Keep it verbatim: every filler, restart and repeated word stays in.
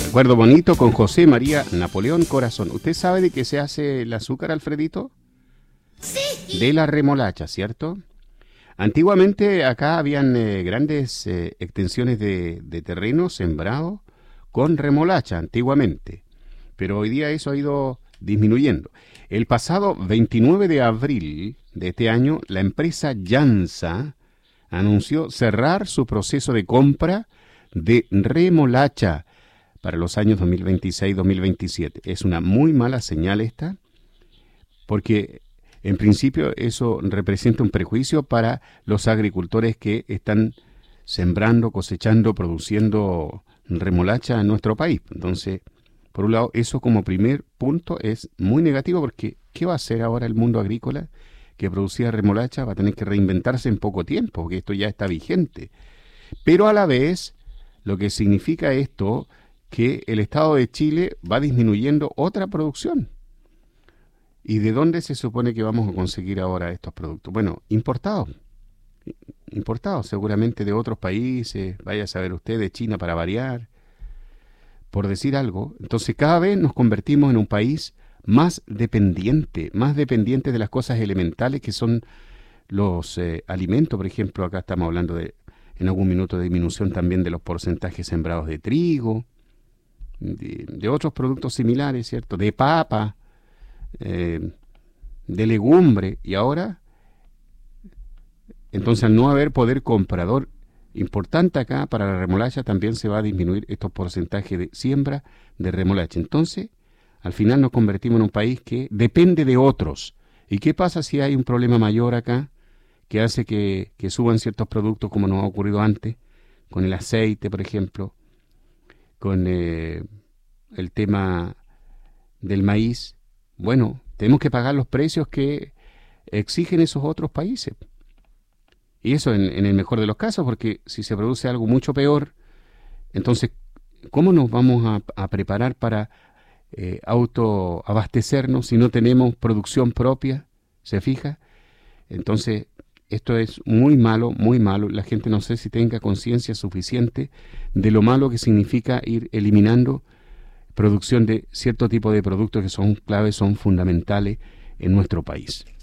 Recuerdo bonito con José María Napoleón Corazón. ¿Usted sabe de qué se hace el azúcar, Alfredito? Sí. De la remolacha, ¿cierto? Antiguamente acá habían eh, grandes eh, extensiones de, de terreno sembrado con remolacha, antiguamente. Pero hoy día eso ha ido disminuyendo. El pasado veintinueve de abril de este año, la empresa Jansa anunció cerrar su proceso de compra de remolacha para los años dos mil veintiséis dos mil veintisiete. Es una muy mala señal esta, porque en principio eso representa un perjuicio para los agricultores que están sembrando, cosechando, produciendo remolacha en nuestro país. Entonces, por un lado, eso como primer punto es muy negativo, porque ¿qué va a hacer ahora el mundo agrícola que producía remolacha? Va a tener que reinventarse en poco tiempo, porque esto ya está vigente. Pero a la vez, lo que significa esto, que el Estado de Chile va disminuyendo otra producción. ¿Y de dónde se supone que vamos a conseguir ahora estos productos? Bueno, importados. Importados seguramente de otros países, vaya a saber usted, de China para variar, por decir algo. Entonces cada vez nos convertimos en un país más dependiente, más dependiente de las cosas elementales que son los eh, alimentos. Por ejemplo, acá estamos hablando de, en algún minuto, de disminución también de los porcentajes sembrados de trigo, de, de otros productos similares, ¿cierto? De papa, eh, de legumbre, y ahora, entonces al no haber poder comprador importante acá para la remolacha, también se va a disminuir estos porcentajes de siembra de remolacha. Entonces, al final nos convertimos en un país que depende de otros. ¿Y qué pasa si hay un problema mayor acá que hace que, que suban ciertos productos, como nos ha ocurrido antes, con el aceite, por ejemplo, con eh, el tema del maíz? Bueno, tenemos que pagar los precios que exigen esos otros países. Y eso en, en el mejor de los casos, porque si se produce algo mucho peor, entonces, ¿cómo nos vamos a, a preparar para eh, autoabastecernos si no tenemos producción propia? ¿Se fija? Entonces, esto es muy malo, muy malo. La gente no sé si tenga conciencia suficiente de lo malo que significa ir eliminando producción de cierto tipo de productos que son claves, son fundamentales en nuestro país.